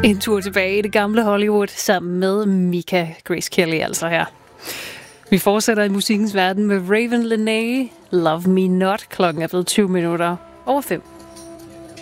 En tur tilbage i det gamle Hollywood sammen med Mika Grace Kelly altså her. Vi fortsætter i musikkens verden med Raven Lenae, Love Me Not. Klokken er blevet 20 minutter over 5.